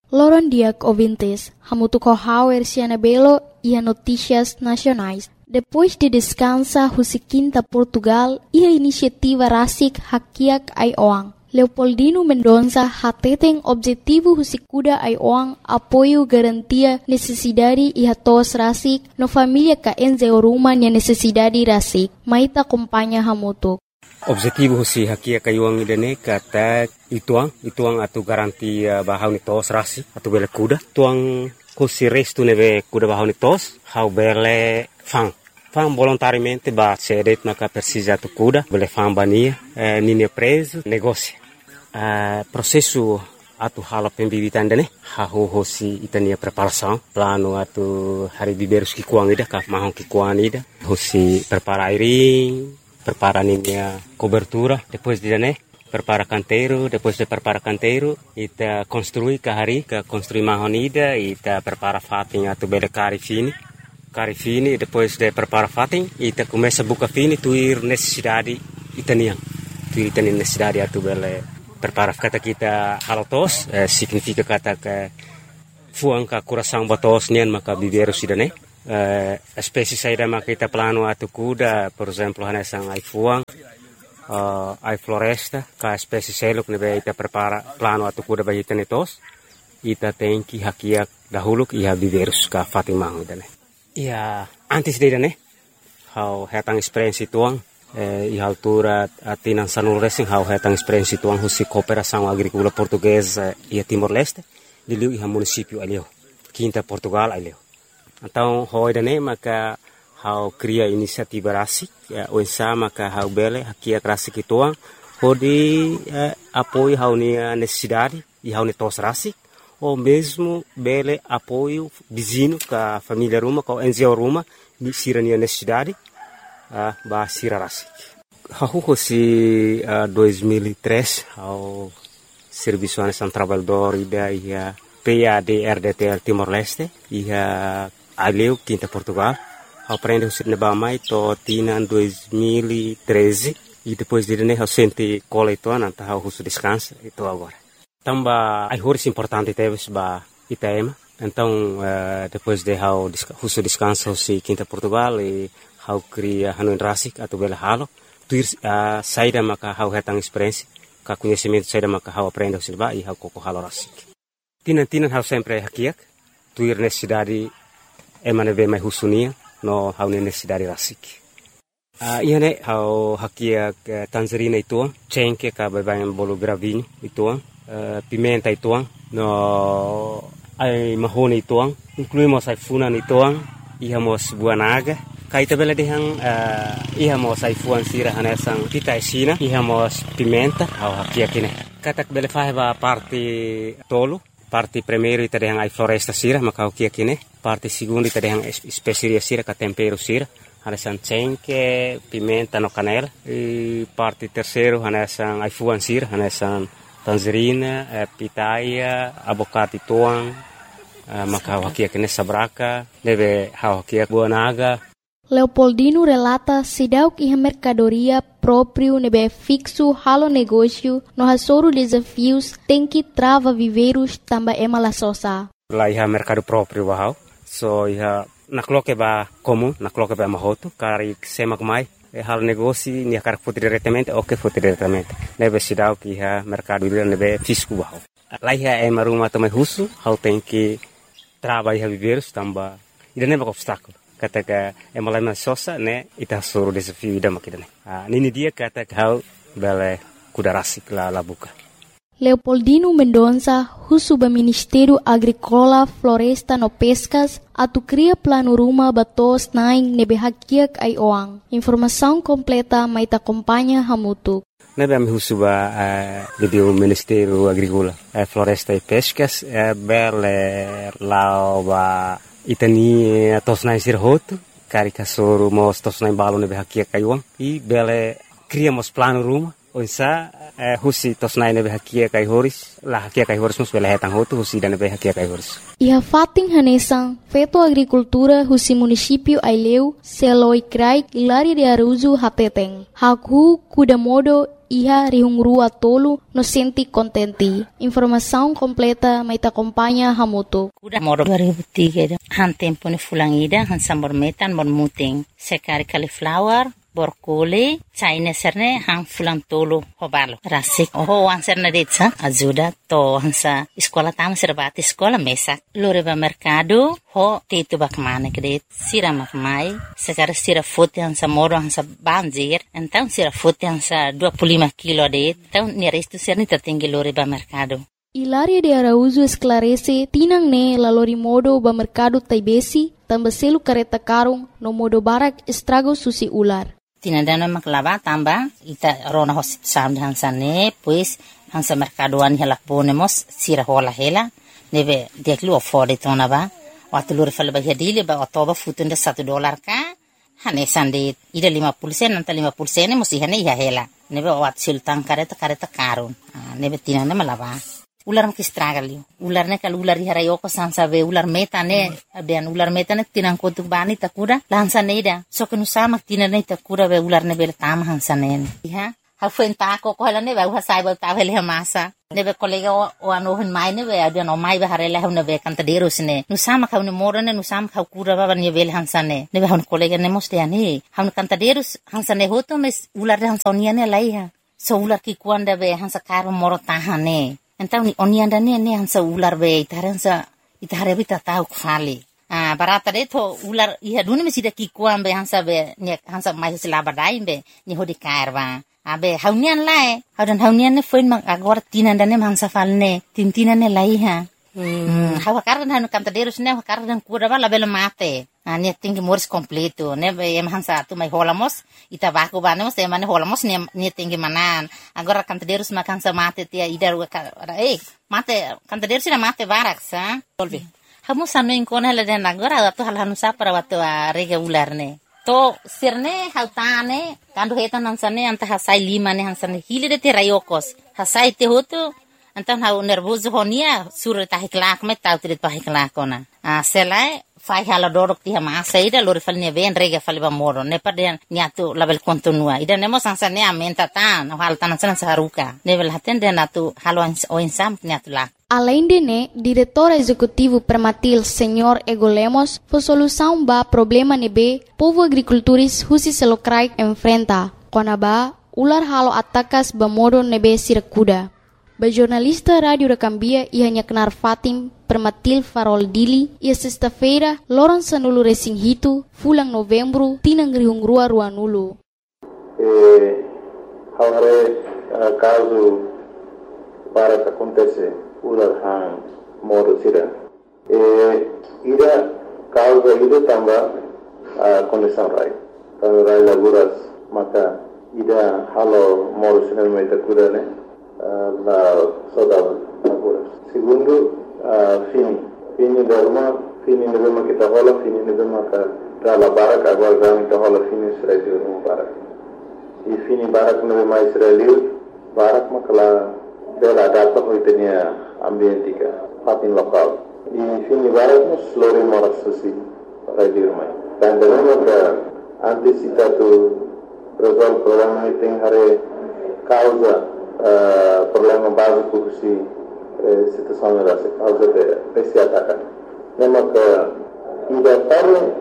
Loron Diak ouvintes, hamutuco hauer Belo e a notícias nacionais. Depois de descansa Husiquinta Portugal e a iniciativa Rasik Hakiak Aioang. Leopoldino Mendonça hateten objetivo Husikuda Aioang apoio garantia necessidade e hatos Rasik no família ka enzeoruma nia necessidade Rasik. Maita acompanha hamutuk. Objetivo husi hakia kayuang idane kata ituang atu garantia bahau ni tos rasi atu bele kuda tuang husi restu neve kuda bahau ni tos hau bele fang volontariamente ba cedet maka persija atu kuda bele fang bania nini preso negócio processo atu hala pembibitan dane hau husi itania preparação plano atu hari biberus ki kuang ida ka mahong ki kuang ida husi prepara airing prepara a cobertura, depois de prepara canteiro, depois de prepara canteiro, ita construi kahari, construi mahonida, ita prepara fating atu bele cari fini, depois de prepara fating, ita começa buka fini, tuir necessidade itaniang, tuir itani necessidade atu bele prepara kata kita halotos, significa kata ke fuang ka coração batos nian maka biberu sidane. Espécie saída makita plano atu kuda, por exemplo, hanesang ai fuang, ai floresta, ka espécie seluk nebe ita prepara plano atu kuda bagi tenetos, ita tenki hakiak dahuluk iha biberus ka fatimang dane. Ia antes de dane, hau hetang experiência tuang, iha altura atinan sanul racing hau hetang experiência tuang husi cooperação agrícola portuguesa ia Timor-Leste, diliu iha município alio, Quinta Portugal alio. Então, hoi dane maka hau cria inisiativa rasik, oensa maka hau bele hakia rasik ituang, hodi apoio hau nia necessidade e hau netos rasik, ou mesmo bele apoio vizinho ka família ruma, ka NGO ruma, ni sira nia necessidade, ba sira rasik. Hau hosi 2003, hau Serviço Nacional Trabalhador ida ia PAD-RDTL Timor-Leste, ia aleu Quinta Portugal, aprende o cinema mais to tina 2013 e depois de né o sente cola itu nanta o russo descansa itu agora. Tamba ai horas importante teve ba Itaema. Então depois de o russo descansa o Quinta Portugal e hau cria Hanoi Rasik atau bela halo, tuir saída maka hau hetang experiência, ka conhecimento saída maka hau aprende o cinema e hau koko halo Rasik. Tinan hau sempre hakiak, tuir necessidade emane be mai husunia no hau necessidade rasik. Iane hau hakiak tangerina ituang, cengke ka bayan bolo gravinho ituang, pimenta ituang, no ai mahone ituang, incluímos ai funan ituang, ihamos buanaga, kaita bela dehang ihamos ai fuan sira hanesang pita esina, ihamos pimenta hau hakiak ine. Katak bele faheba parte tolo, parte primeiro ita dehang ai floresta sira maka o kia kine, parte segundo ita dehang especiaria sira ka tempero sira, hanesan cengke, pimenta no canela, e parte terceiro hanesan ai fuan sira, hanesan tangerina, pitaia, abocate tuang, maka o kia kine sabraka, deve o kia buanaga. Leopoldino relata sidauk iha mercadoria próprio nebe fixo halo negócio no hasoro desafios tem que trava viveiros tamba emala sosa. Lá iha mercado próprio bahau, so iha nakloke ba comum, nakloke ba mahoto, kari semak mai, halo negócio nia kar foto diretamente, ok foto diretamente. Nebe sidauk iha mercado nebe fisco bahau. Lá iha emaruma também russo, hau tem que trava iha viveiros tamba, ida neba obstáculo. Kata ka emalai sosa ne ita suru desafio ida makidane. Nini dia kata hau bele kuda rasik la buka. Leopoldino Mendonça, husuba Ministério Agrícola, Floresta no Pescas, atu cria plano ruma batos naing nebe hakiak Aioang. Informação completa maita acompanha hamutu. Nebe ami husuba do Ministério Agrícola, Floresta e Pescas, bele lauba itani tosnai sirhoto, cari kasoro mos tosnai balo nebe hakia kaiuang, e bele criamos plano ruma, Onsa husi tosnai nebe hakia kai horis la hakia kai horis mus bela hetang hotu husi dan nebe hakia kai horis. Iha fating hanesang feto agricultura husi município Aileu seloi krai Hilaria de Araújo hateteng. Haku kuda modo iha rihungrua tolu no senti contenti. Informação completa mai acompanha hamoto. Kuda modo 2003 han tempo ne fulangida han sambor metan mon muting. Sekari cauliflower borkole China serne hang fulang tolo hobalo rasik ho wan serne detsa ajuda to hansa sekolah tama serbati sekolah mesak loreba mercado ho tetu bakmane kede sira makmai sekarang sira foto hansa moro hansa banjir então sira foto hansa 25 kilo de então ni resto serni tertinggi loreba mercado. Hilaria de Araújo esclarece tinang ne lalori modo ba mercado taibesi tambah selu kareta karung no modo barak estrago susi ular. Tinadana maklava tamba ita rona hosit sam hansane pues hansa mercadoan hela ponemos sira hola hela neve deklu ofode tonaba watulur fal ba hedile ba otoba futunda $1 ka hane sande ida 50% nanta 50% musi hane ya hela neve wat sultan kareta karun neve tinana malava ular mak estragalio ular ne kal ular harayo ko sansa ve ular metane ben ular metane tinang kotuk bani takura lansa neida so kenu sama tinane takura ve ular ne bel tam hansanen ha ha fen ta ko hala ne va sai ba ta vele masa ne be kolega o ano hen mai ne ve adan o mai ba harela ne ve kanta deros ne nu sama ka ne morane nu sama ka kura ba ne vel hansane ne han kolega ne moste ani han kanta deros hansane hoto mes ular hansonia ne laiha so ular ki kuanda ve hansa karo moro tahane. Então onianda ne hansa ular be itare bita tau khali barata de to ular iha duni mesida ki kuam be hansa be ne hansa mai selaba dai be ni hodi kairwa abe haunian lai haunian ne foin mang agora tinanda ne hansa falne tintina ne lai ha hawa kardan hanu kanta derus ne kardan kura bala bela mate ne tingi mors completo ne be em hansa tu mai holamos ita baku banemos e mane holamos ne tingi manan agora kanta derus makansa mate tia idar mate kanta derus na mate barak sa tolbi hamu sanu inkona la den agora tu halanu sa para watu rega ular ne to sirne hautane kandu hetan hansane anta hasai lima ne hansane hilide te rayokos hasai te hotu Então hau nervoso honia sura tahiklak me tau trit pahiklak ona. Selai fai hala dorok ti hama saida lori falnya ven rega faliba moro ne paden nyatu label kontinua. Ida nemo sansane amenta tan hal tanan san saruka. Nevel haten den atu halo oinsam nyatu lak. Além de né, diretor executivo permatil Senhor Ego Lemos, foi solução ba problema nebe povo agricultores husi selokrai enfrenta. Konaba ular halo atakas ba modo nebe sirakuda. Ba jornalista Radio da Cambia ia kenar Fatim Permatil Farol Dili ia sexta-feira loron sanulu resing hitu fulang novembro tinang rihungrua ruanulu. Haware caso para que acontece ular hang modo sira. Ida causa ida tamba condição rai. Kalau rai laguras maka ida halo modo sira meta kudane. La saudade agora. Segundo, fini derma kita hola fini derma ka la barak agora gami kita hola fini Israel no barak. E fini barak no mais Israel barak makala bela data hoitenia ambientika fatin lokal. E fini barak no slore moras susi radio mai. Dan derma ka antisipatu resolve problema iting hare causa problema básico que situação era causa de esse ataque. Lembra que ida para